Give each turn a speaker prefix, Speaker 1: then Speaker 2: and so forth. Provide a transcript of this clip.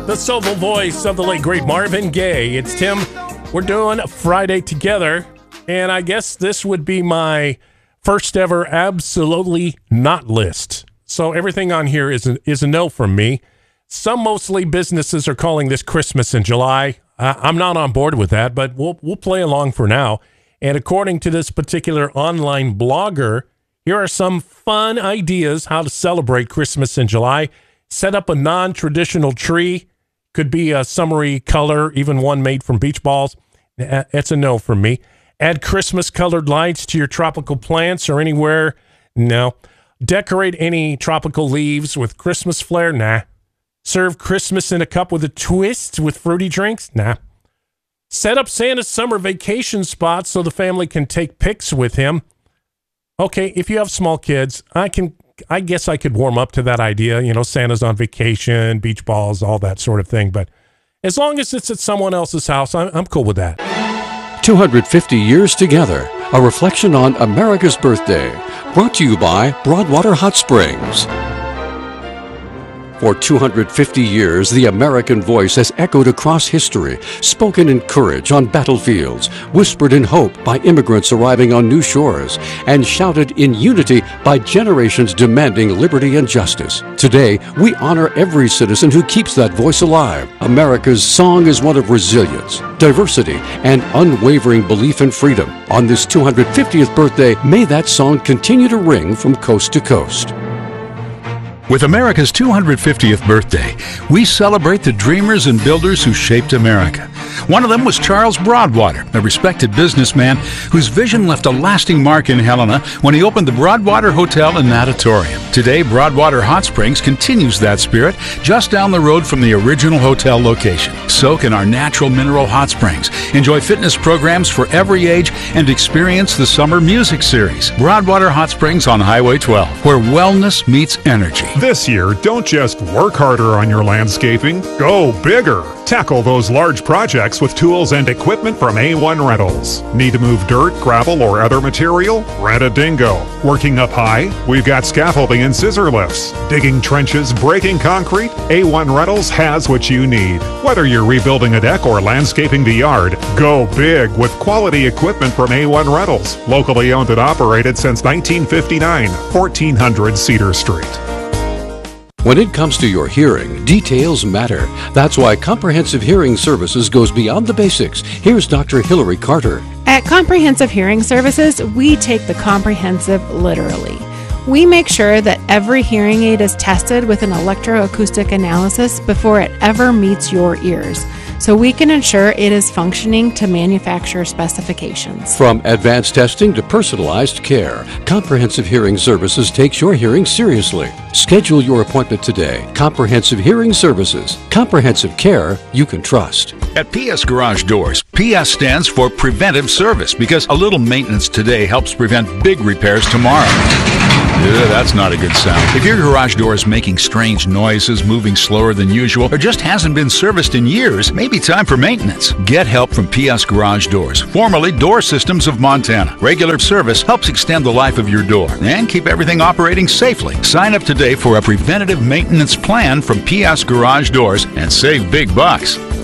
Speaker 1: The soulful voice of the late great Marvin Gaye. It's Tim. We're doing Friday together, and I guess this would be my first ever absolutely not list. So everything on here is a no from me. Some mostly businesses are calling this Christmas in July. I'm not on board with that, but we'll play along for now. And according to this particular online blogger, here are some fun ideas how to celebrate Christmas in July. Set up a non-traditional tree. Could be a summery color, even one made from beach balls. It's a no from me. Add Christmas-colored lights to your tropical plants or anywhere. No. Decorate any tropical leaves with Christmas flair. Nah. Serve Christmas in a cup with a twist with fruity drinks. Nah. Set up Santa's summer vacation spots so the family can take pics with him. Okay, if you have small kids, I guess I could warm up to that idea. You know, Santa's on vacation, beach balls, all that sort of thing. But as long as it's at someone else's house, I'm cool with that.
Speaker 2: 250 years together, a reflection on America's birthday. Brought to you by Broadwater Hot Springs. For 250 years, the American voice has echoed across history, spoken in courage on battlefields, whispered in hope by immigrants arriving on new shores, and shouted in unity by generations demanding liberty and justice. Today, we honor every citizen who keeps that voice alive. America's song is one of resilience, diversity, and unwavering belief in freedom. On this 250th birthday, may that song continue to ring from coast to coast.
Speaker 3: With America's 250th birthday, we celebrate the dreamers and builders who shaped America. One of them was Charles Broadwater, a respected businessman whose vision left a lasting mark in Helena when he opened the Broadwater Hotel and Natatorium. Today, Broadwater Hot Springs continues that spirit just down the road from the original hotel location. Soak in our natural mineral hot springs, enjoy fitness programs for every age, and experience the summer music series. Broadwater Hot Springs on Highway 12, where wellness meets energy.
Speaker 4: This year, don't just work harder on your landscaping, go bigger. Tackle those large projects with tools and equipment from A1 Rentals. Need to move dirt, gravel, or other material? Rent a Dingo. Working up high? We've got scaffolding and scissor lifts. Digging trenches, breaking concrete? A1 Rentals has what you need. Whether you're rebuilding a deck or landscaping the yard, go big with quality equipment from A1 Rentals. Locally owned and operated since 1959, 1400 Cedar Street.
Speaker 2: When it comes to your hearing, details matter. That's why Comprehensive Hearing Services goes beyond the basics. Here's Dr. Hillary Carter.
Speaker 5: At Comprehensive Hearing Services, we take the comprehensive literally. We make sure that every hearing aid is tested with an electroacoustic analysis before it ever meets your ears, so we can ensure it is functioning to manufacturer specifications.
Speaker 2: From advanced testing to personalized care, Comprehensive Hearing Services takes your hearing seriously. Schedule your appointment today. Comprehensive Hearing Services. Comprehensive care you can trust.
Speaker 3: At PS Garage Doors, PS stands for preventive service because a little maintenance today helps prevent big repairs tomorrow. That's not a good sound. If your garage door is making strange noises, moving slower than usual, or just hasn't been serviced in years, maybe time for maintenance. Get help from PS Garage Doors, formerly Door Systems of Montana. Regular service helps extend the life of your door and keep everything operating safely. Sign up today for a preventative maintenance plan from PS Garage Doors and save big bucks.